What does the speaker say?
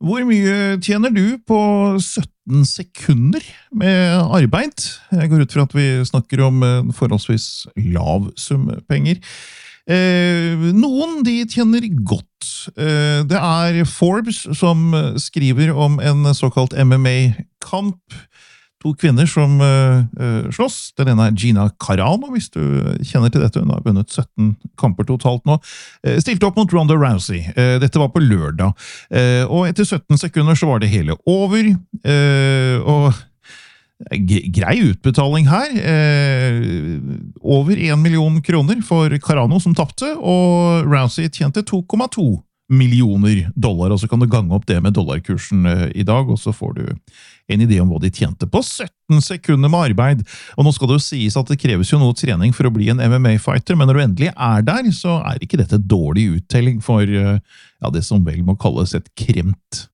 Hvor mye tjener du på 17 sekunder med arbeid? Jeg går ut fra at vi snakker om en forholdsvis lav sum penger. Noen de tjener godt. Det er Forbes som skriver om en såkalt MMA-kamp. To kvinner som slåss. Den ene er Gina Carano, hvis du kjenner til dette. Hun har vunnet 17 kamper totalt nå. Stilte opp mot Ronda Rousey. Dette var på lørdag. Og etter 17 sekunder så var det hele over. Og grei utbetaling her. Over 1 million kroner for Carano som tappte, og Rousey tjente 2,2 millioner dollar, og så kan du gange opp det med dollarkursen i dag, og så får du en idé om hva de tjente på 17 sekunder med arbeid. Og nå skal det jo sies at det kreves jo noe trening for å bli en MMA-fighter, men når du endelig er der, så er ikke dette dårlig uttelling for det som vel må kalles et kremt